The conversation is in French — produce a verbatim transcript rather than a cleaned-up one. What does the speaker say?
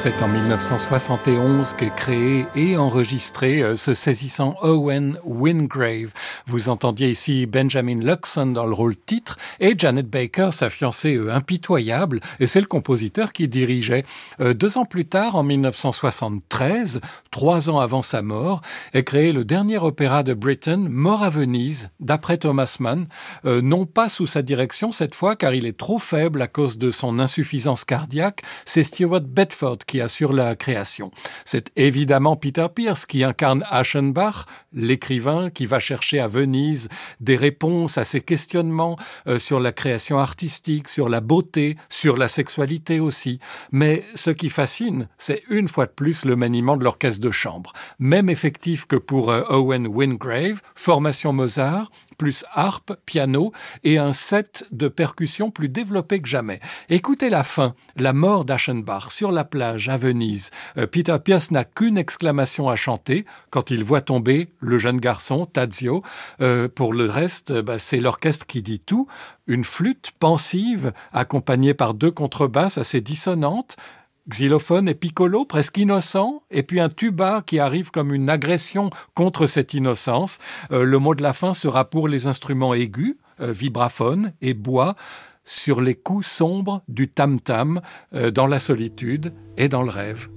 C'est en mille neuf cent soixante et onze qu'est créé et enregistré euh, ce saisissant Owen Wingrave. Vous entendiez ici Benjamin Luxon dans le rôle titre et Janet Baker, sa fiancée euh, impitoyable, et c'est le compositeur qui dirigeait. Euh, deux ans plus tard, en mille neuf cent soixante-treize, trois ans avant sa mort, est créé le dernier opéra de Britten, Mort à Venise, d'après Thomas Mann, euh, non pas sous sa direction cette fois, car il est trop faible à cause de son insuffisance cardiaque. C'est Stewart Bedford qui assure la création. C'est évidemment Peter Pierce qui incarne Aschenbach, l'écrivain qui va chercher à Venise des réponses à ses questionnements euh, sur la création artistique, sur la beauté, sur la sexualité aussi. Mais ce qui fascine, c'est une fois de plus le maniement de l'orchestre de chambre. Même effectif que pour euh, Owen Wingrave, formation Mozart, plus harpe, piano et un set de percussions plus développé que jamais. Écoutez la fin, la mort d'Aschenbach sur la plage à Venise. Euh, Peter Pierce n'a qu'une exclamation à chanter quand il voit tomber le jeune garçon, Tadzio. Euh, pour le reste, bah, c'est l'orchestre qui dit tout. Une flûte pensive accompagnée par deux contrebasses assez dissonantes, xylophone et piccolo, presque innocent, et puis un tuba qui arrive comme une agression contre cette innocence. Euh, le mot de la fin sera pour les instruments aigus, euh, vibraphone et bois, sur les coups sombres du tam-tam, euh, dans la solitude et dans le rêve.